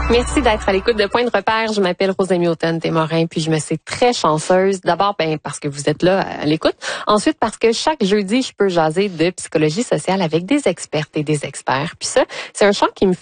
Merci d'être à l'écoute de Point de repère. Je m'appelle Rosemie Automne-Desmorin, puis je me sais très chanceuse. D'abord, parce que vous êtes là à l'écoute. Ensuite, parce que chaque jeudi, je peux jaser de psychologie sociale avec des expertes et des experts. Puis ça, c'est un champ qui me